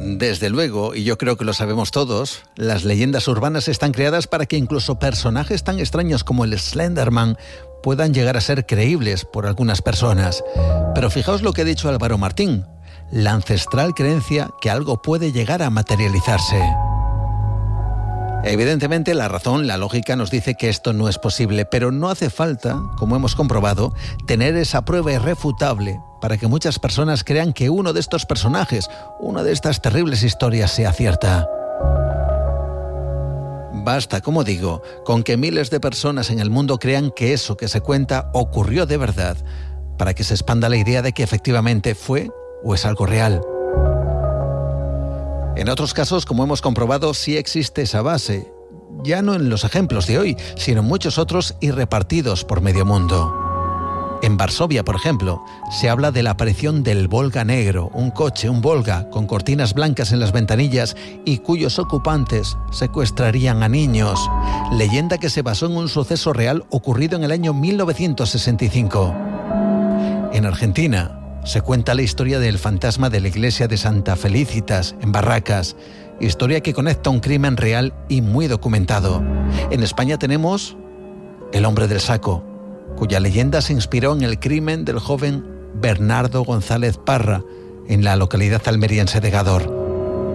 Desde luego, y yo creo que lo sabemos todos, las leyendas urbanas están creadas para que incluso personajes tan extraños como el Slenderman puedan llegar a ser creíbles por algunas personas. Pero fijaos lo que ha dicho Álvaro Martín, la ancestral creencia que algo puede llegar a materializarse. Evidentemente, la razón, la lógica nos dice que esto no es posible, pero no hace falta, como hemos comprobado, tener esa prueba irrefutable para que muchas personas crean que uno de estos personajes, una de estas terribles historias sea cierta. Basta, como digo, con que miles de personas en el mundo crean que eso que se cuenta ocurrió de verdad, para que se expanda la idea de que efectivamente fue o es algo real. En otros casos, como hemos comprobado, sí existe esa base, ya no en los ejemplos de hoy, sino en muchos otros y repartidos por medio mundo. En Varsovia, por ejemplo, se habla de la aparición del Volga negro, un coche, un Volga, con cortinas blancas en las ventanillas y cuyos ocupantes secuestrarían a niños. Leyenda que se basó en un suceso real ocurrido en el año 1965. En Argentina se cuenta la historia del fantasma de la iglesia de Santa Felicitas, en Barracas, historia que conecta un crimen real y muy documentado. En España tenemos el hombre del saco, cuya leyenda se inspiró en el crimen del joven Bernardo González Parra, en la localidad almeriense de Gádor.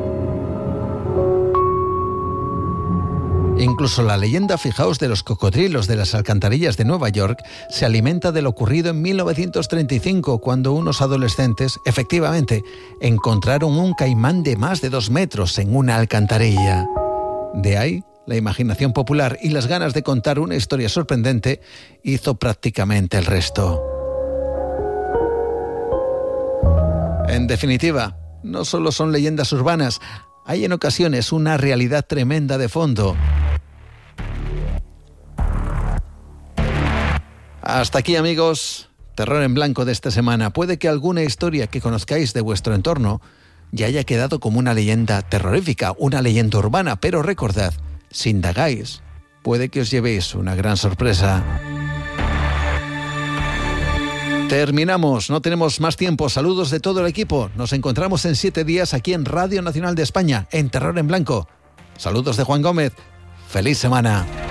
Incluso la leyenda, fijaos, de los cocodrilos de las alcantarillas de Nueva York se alimenta de lo ocurrido en 1935, cuando unos adolescentes, efectivamente, encontraron un caimán de más de 2 metros en una alcantarilla. De ahí, la imaginación popular y las ganas de contar una historia sorprendente hizo prácticamente el resto. En definitiva, no solo son leyendas urbanas, hay en ocasiones una realidad tremenda de fondo. Hasta aquí, amigos, Terror en Blanco de esta semana. Puede que alguna historia que conozcáis de vuestro entorno ya haya quedado como una leyenda terrorífica, una leyenda urbana, pero recordad, si indagáis, puede que os llevéis una gran sorpresa. Terminamos, no tenemos más tiempo. Saludos de todo el equipo. Nos encontramos en 7 días aquí en Radio Nacional de España, en Terror en Blanco. Saludos de Juan Gómez. ¡Feliz semana!